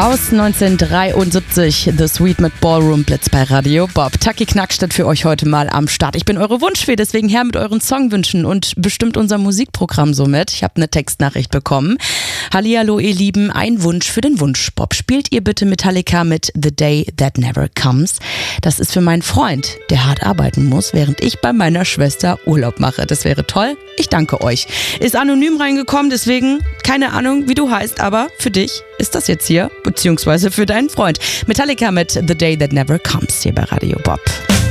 Aus 1973, The Sweet mit Ballroom Blitz bei Radio Bob. Taki Knackstadt für euch heute mal am Start. Ich bin eure Wunschfee, deswegen her mit euren Songwünschen und bestimmt unser Musikprogramm somit. Ich habe eine Textnachricht bekommen. Hallihallo ihr Lieben, ein Wunsch für den Wunschbob. Spielt ihr bitte Metallica mit The Day That Never Comes? Das ist für meinen Freund, der hart arbeiten muss, während ich bei meiner Schwester Urlaub mache. Das wäre toll. Ich danke euch. Ist anonym reingekommen, deswegen keine Ahnung, wie du heißt, aber für dich ist das jetzt hier, beziehungsweise für deinen Freund. Metallica mit The Day That Never Comes hier bei Radio Bob.